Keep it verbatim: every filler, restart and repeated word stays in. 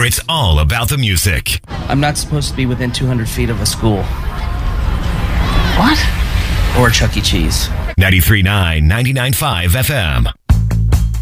it's all about the music. I'm not supposed to be within two hundred feet of a school. What? Or Chuck E. Cheese. ninety-three point nine, ninety-nine point five F M.